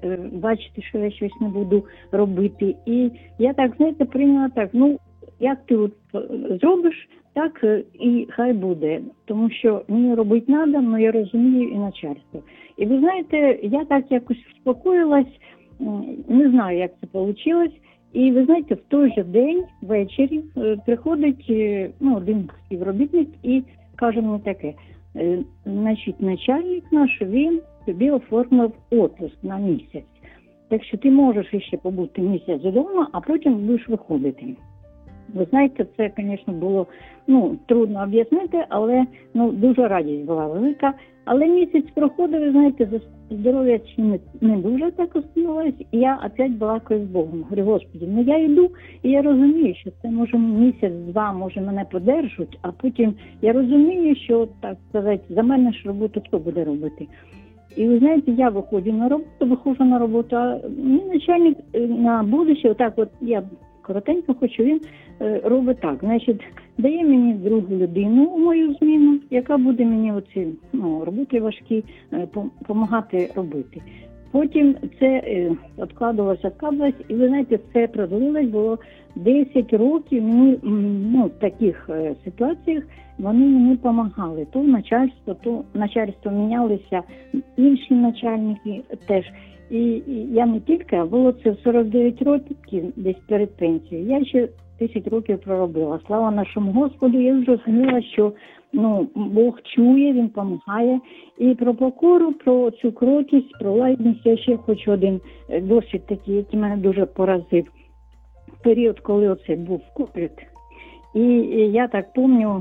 бачити, що я щось не буду робити. І я так, знаєте, прийняла так, ну, як ти от зробиш, так і хай буде. Тому що мені робити треба, але я розумію і начальство. І ви знаєте, я так якось успокоїлась, не знаю, як це вийшло. І ви знаєте, в той же день, ввечері, приходить один співробітник і каже мені таке, значить, начальник наш, він тобі оформив відпуск на місяць. Так що ти можеш ще побути місяць вдома, а потім будеш виходити. Ви знаєте, це, звісно, було трудно об'яснити, але дуже радість була велика. Але місяць проходив, ви знаєте, здоров'я не дуже так остановилось, і я опять балакаю з Богом. Говорю, Господи, я йду, і я розумію, що це може місяць-два, може мене подержуть, а потім я розумію, що, так сказати, за мене ж роботу хто буде робити. І ви знаєте, я виходжу на роботу, а мій начальник на будущее, отак от я коротенько хочу, він робить так, значить, дає мені другу людину у мою зміну, яка буде мені оці роботи важкі допомагати робити. Потім це відкладалося, і ви знаєте, це продлилось, було 10 років, мені в таких ситуаціях вони мені допомагали. То начальство мінялися, інші начальники теж. І я не тільки, а було це в 49 років, десь перед пенсією. Я ще 10 років проробила. Слава нашому Господу, я зрозуміла, що Бог чує, Він допомагає. І про покору, про цю кротість, про лагідність я ще хочу один досвід такий, який мене дуже поразив. В період, коли оце був ковід. І я так пам'ятаю,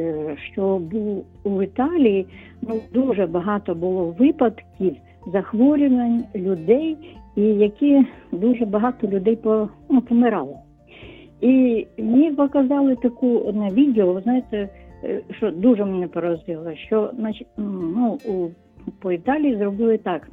що був у Італії, дуже багато було випадків захворювань людей, і які дуже багато людей помирало. І мені показали таку одне відео, ви знаєте, що дуже мене поразило, що по Італії зробили так,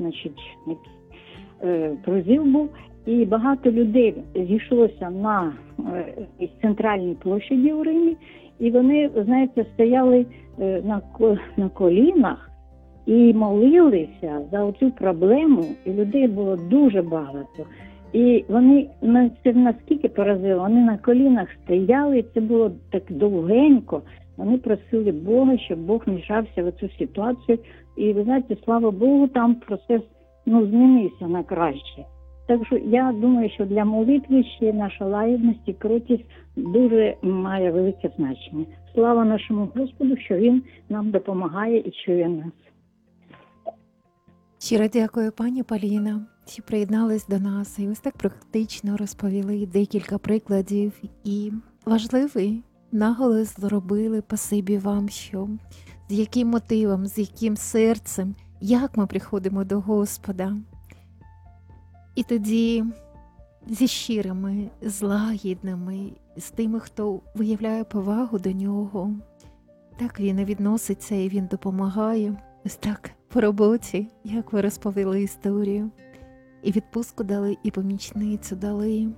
призив був, і багато людей зійшлося на центральній площаді у Римі, і вони, знаєте, стояли на колінах, і молилися за цю проблему, і людей було дуже багато. І вони, це наскільки поразило, вони на колінах стояли, це було так довгенько, вони просили Бога, щоб Бог вмішався в цю ситуацію. І ви знаєте, слава Богу, там процес змінився на краще. Так що я думаю, що для молитви ще наша лагідність і кротість дуже має велике значення. Слава нашому Господу, що Він нам допомагає і чує нас. Щиро дякую, пані Поліна, що приєднались до нас і ось так практично розповіли декілька прикладів і важливий наголос зробили. Спасибі вам, що з яким мотивом, з яким серцем, як ми приходимо до Господа. І тоді зі щирими, з лагідними, з тими, хто виявляє повагу до нього. Так він і відноситься, і він допомагає. Ось так по роботі, як ви розповіли історію. І відпустку дали, і помічницю дали.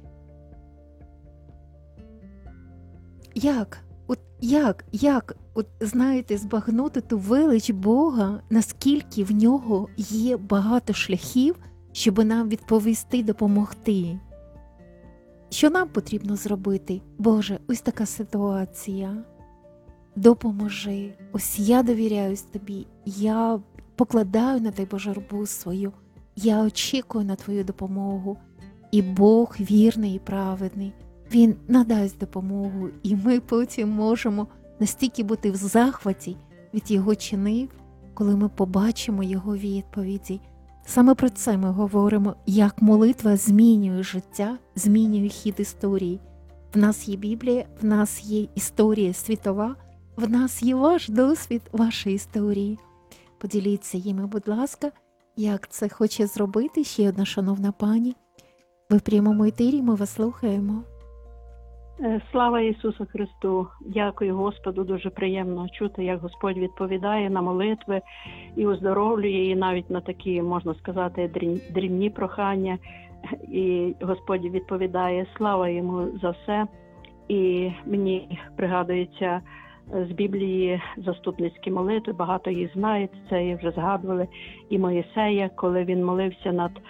Як, знаєте, збагнути ту велич Бога, наскільки в нього є багато шляхів, щоб нам відповісти, допомогти. Що нам потрібно зробити? Боже, ось така ситуація. Допоможи. Ось я довіряюсь тобі. Я покладаю на тебе журбу свою. Я очікую на твою допомогу. І Бог вірний і праведний. Він надасть допомогу. І ми потім можемо настільки бути в захваті від його чинів, коли ми побачимо його відповіді. Саме про це ми говоримо, як молитва змінює життя, змінює хід історії. В нас є Біблія, в нас є історія світова, в нас є ваш досвід, вашої історії. Поділіться їми, будь ласка, як це хоче зробити ще одна шановна пані. Ви в прямому етері, ми вас слухаємо. Слава Ісусу Христу! Дякую Господу, дуже приємно чути, як Господь відповідає на молитви і оздоровлює, і навіть на такі, можна сказати, дрібні прохання. І Господь відповідає, слава Йому за все. І мені пригадується з Біблії заступницькі молитви, багато їх знають, це вже згадували, і Моїсея, коли він молився над